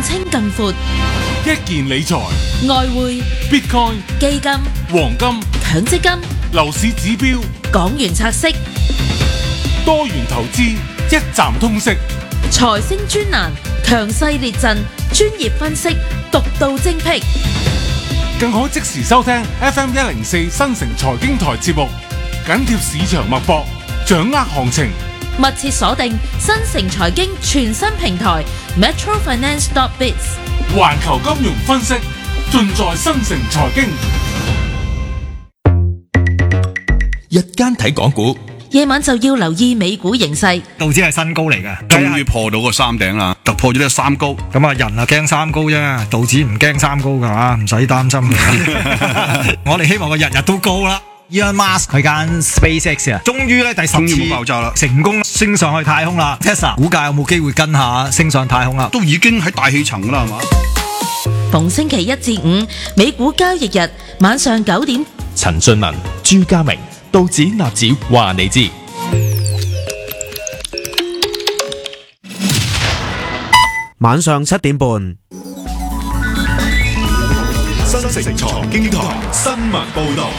清更闊， 一件理財、 外匯、 Bitcoin、 基金、 黃金、 強積金、 樓市指標、 港元拆息、 多元投資，一站通識。 財星專欄，強勢列陣，專業分析，獨到精闢， 更可即時收聽 FM104新城財經台節目，緊貼市場脈搏，掌握行情。 密切鎖定新城財經全新平台 metrofinance.biz， 環球金融分析，盡在新城財經。 日間睇港股， 夜晚就要留意美股形勢。 道指係新高嚟嘅， 終於破到個三頂啦，突破咗呢個三高。 咁啊，人啊驚三高啫，道指唔驚三高㗎嘛，唔使擔心嘅。我哋希望佢日日都高啦。Elon Musk 佢間 SpaceX 啊，終於咧第10次冇爆炸啦， 成功升上去太空啦。Tesla 股價有冇機會跟下升上太空啦？ 都已經喺大氣層㗎啦，係嘛？ 逢星期一至五美股交易日晚上9點， 陳俊文、朱家明、道指納指話你知。 晚上7點半， 新城財經台新聞報道。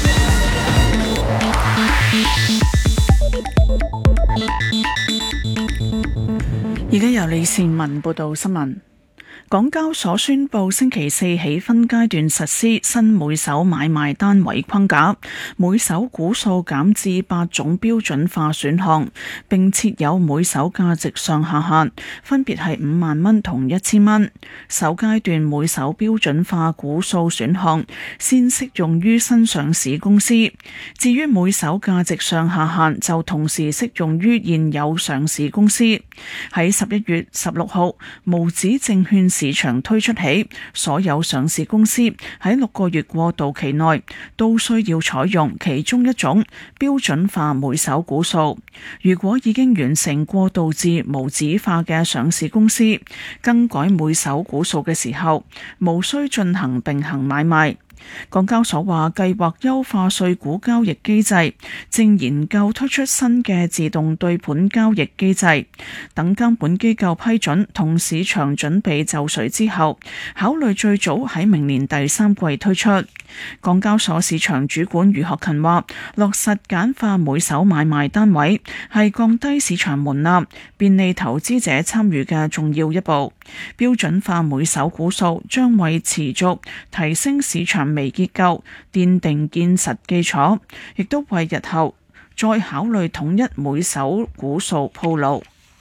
而家由李善文報道新聞。港交所宣布星期四起分階段實施新每手買賣單位框架，每手股數減至8種標準化選項，並設有每手價值上下限，分別係5萬蚊同1000蚊。首階段每手標準化股數選項先適用於新上市公司，至於每手價值上下限就同時適用於現有上市公司。喺11月16號無紙證券市場推出起，所有上市公司喺6個月過渡期內都需要採用其中一種標準化每手股數。如果已經完成過渡至無紙化嘅上市公司，更改每手股數嘅時候，無需進行並行買賣。港交所話計劃優化稅股交易機制，正研究推出新嘅自動對盤交易機制，等監管機構批准同市場準備就緒之後，考慮最早喺明年第3季推出。港交所市場主管余學勤話，落實簡化每手買賣單位係降低市場門檻，便利投資者參與嘅重要一步。標準化每手股數將為持續提升市場微結構奠定堅實基礎，亦都為日後再考慮統一每手股數鋪路。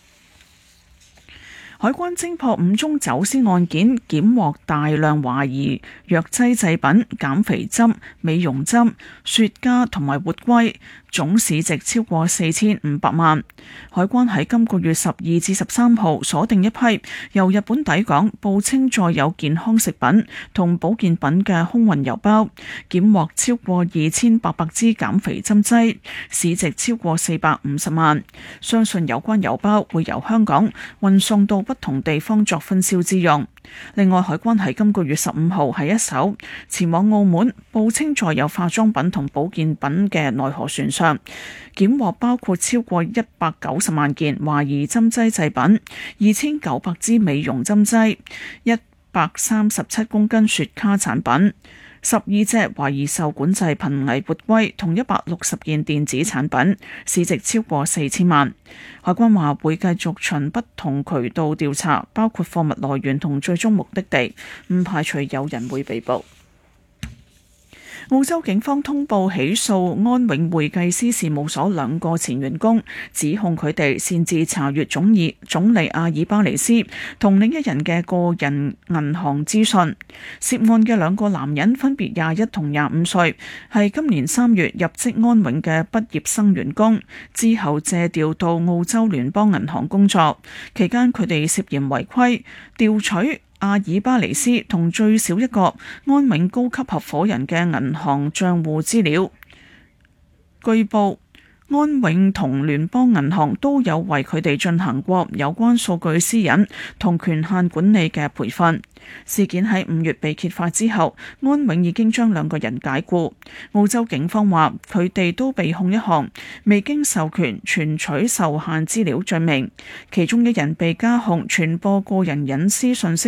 海關偵破5宗走私案件，檢獲大量懷疑藥劑製品、減肥針、美容針、雪茄同埋活龜，總市值超過4500萬。海關喺今個月12至13號鎖定一批由日本抵港，報稱載有健康食品同保健品嘅空運郵包，檢獲超過2800支減肥針劑，市值超過450萬。相信有關郵包會由香港運送到不同地方作分銷之用。另外，海關喺今個月15號喺一艘前往澳門報稱載有化妝品同保健品嘅內河船上，檢獲包括超過190萬件懷疑針劑製品、2900支美容針劑、137公斤雪茄產品、12隻懷疑受管制瀕危活龜同160件電子產品，市值超過4000萬。海關話會繼續循不同渠道調查，包括貨物來源同最終目的地，唔排除有人會被捕。澳洲警方通報起訴安永會計師事務所2個前員工，指控佢哋擅自查閱總理阿爾巴尼斯同另一人嘅個人銀行資訊。涉案嘅2個男人分別21同25歲，係今年3月入職安永嘅畢業生員工，之後借調到澳洲聯邦銀行工作。期間佢哋涉嫌違規調取阿爾巴尼斯同最少一個安永高級合夥人嘅銀行帳戶資料。據報，安永同聯邦銀行都有為佢哋進行過有關數據私隱同權限管理嘅培訓。事件喺5月被揭發之後，安永已經將2個人解僱。澳洲警方話佢哋都被控一項未經授權存取受限資料罪名，其中一人被加控傳播個人隱私信息